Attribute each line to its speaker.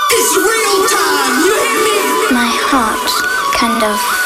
Speaker 1: It's real time, you hear me?
Speaker 2: My heart kind of